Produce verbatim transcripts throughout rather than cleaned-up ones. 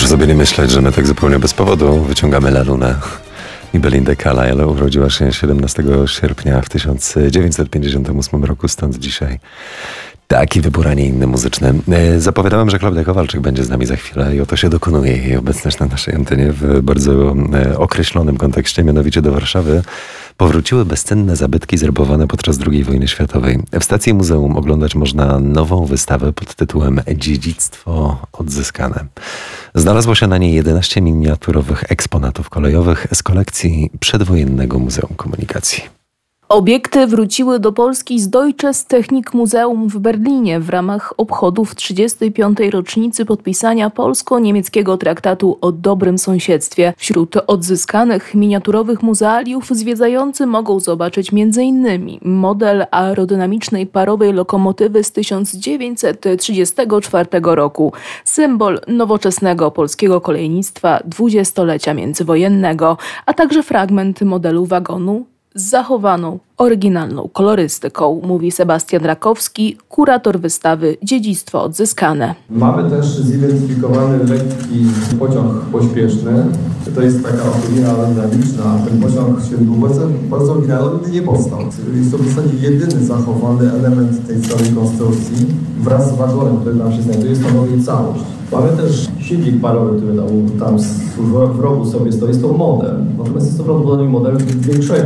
Proszę sobie nie myśleć, że my tak zupełnie bez powodu wyciągamy La Lunę i Belindę Carlisle. Urodziła się siedemnastego sierpnia w tysiąc dziewięćset pięćdziesiątym ósmym roku, stąd dzisiaj taki wybór, a nie inny muzyczny. Zapowiadałem, że Klaudia Kowalczyk będzie z nami za chwilę i oto się dokonuje jej obecność na naszej antenie w bardzo określonym kontekście, mianowicie do Warszawy powróciły bezcenne zabytki zrabowane podczas drugiej wojny światowej. W stacji muzeum oglądać można nową wystawę pod tytułem Dziedzictwo odzyskane. Znalazło się na niej jedenaście miniaturowych eksponatów kolejowych z kolekcji przedwojennego Muzeum Komunikacji. Obiekty wróciły do Polski z Deutsches Technikmuseum w Berlinie w ramach obchodów trzydziestej piątej rocznicy podpisania polsko-niemieckiego traktatu o dobrym sąsiedztwie. Wśród odzyskanych miniaturowych muzealiów zwiedzający mogą zobaczyć między innymi model aerodynamicznej parowej lokomotywy z tysiąc dziewięćset trzydziestego czwartego roku, symbol nowoczesnego polskiego kolejnictwa dwudziestolecia międzywojennego, a także fragment modelu wagonu z zachowaną, oryginalną kolorystyką, mówi Sebastian Rakowski, kurator wystawy Dziedzictwo odzyskane. Mamy też zidentyfikowany lekki pociąg pośpieszny. To jest taka oryginalna aerodynamiczna. Ten pociąg się bardzo, bardzo oryginalny nie powstał. Jest to w zasadzie jedyny zachowany element tej całej konstrukcji wraz z wagonem, który tam się znajduje, stanowi całość. Mamy też silnik parowy, który tam, tam w rogu sobie stoi, jest to model. Natomiast jest to prawdopodobnie model większego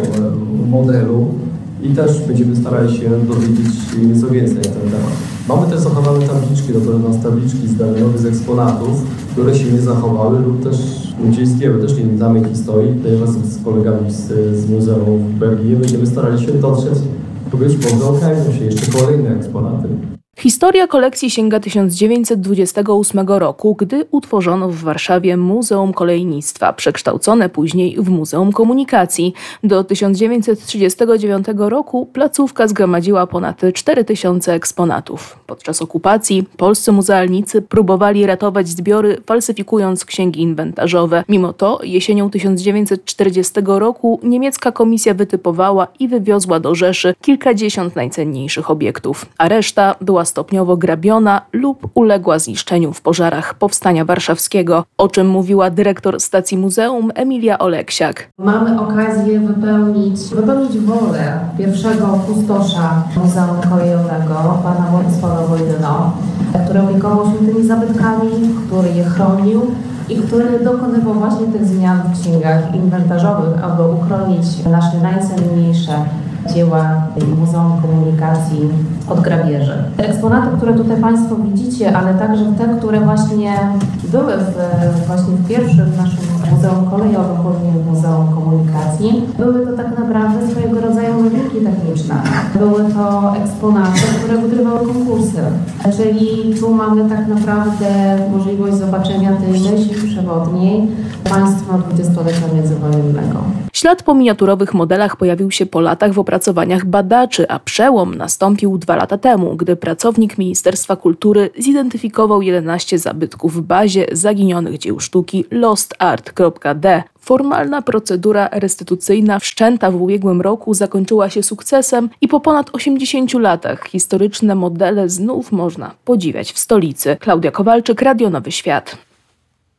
modelu i też będziemy starali się dowiedzieć nieco więcej na ten temat. Mamy też zachowane tabliczki, natomiast tabliczki zdaniowe z eksponatów, które się nie zachowały lub też gdzieś zgięły. Też nie znamy historii. Tutaj razem z kolegami z, z Muzeum w Berlinie będziemy starali się dotrzeć, bo być może okażą się jeszcze kolejne eksponaty. Historia kolekcji sięga tysiąc dziewięćset dwudziestego ósmego roku, gdy utworzono w Warszawie Muzeum Kolejnictwa, przekształcone później w Muzeum Komunikacji. Do tysiąc dziewięćset trzydziestego dziewiątego roku placówka zgromadziła ponad cztery tysiące eksponatów. Podczas okupacji polscy muzealnicy próbowali ratować zbiory, falsyfikując księgi inwentarzowe. Mimo to jesienią tysiąc dziewięćset czterdziestego roku niemiecka komisja wytypowała i wywiozła do Rzeszy kilkadziesiąt najcenniejszych obiektów, a reszta była stopniowo grabiona lub uległa zniszczeniu w pożarach Powstania Warszawskiego, o czym mówiła dyrektor stacji muzeum Emilia Oleksiak. Mamy okazję wypełnić, wypełnić wolę pierwszego kustosza Muzeum Kolejowego, pana Władysława Wojdyno, który opiekował się tymi zabytkami, który je chronił i który dokonywał właśnie tych zmian w księgach inwentarzowych, aby uchronić nasze najcenniejsze dzieła Muzeum Komunikacji od grabieży. Eksponaty, które tutaj Państwo widzicie, ale także te, które właśnie były w, właśnie w pierwszym naszym Muzeum Kolejowym, później w Muzeum Komunikacji, były to tak naprawdę swojego rodzaju nowinki techniczne. Były to eksponaty, które wygrywały konkursy. Czyli tu mamy tak naprawdę możliwość zobaczenia tej myśli przewodniej państwa dwudziestolecia międzywojennego. Ślad po miniaturowych modelach pojawił się po latach w opracowaniach badaczy, a przełom nastąpił dwa lata temu, gdy pracownik Ministerstwa Kultury zidentyfikował jedenaście zabytków w bazie zaginionych dzieł sztuki lost art kropka d. Formalna procedura restytucyjna wszczęta w ubiegłym roku zakończyła się sukcesem i po ponad osiemdziesięciu latach historyczne modele znów można podziwiać w stolicy. Klaudia Kowalczyk, Radio Nowy Świat.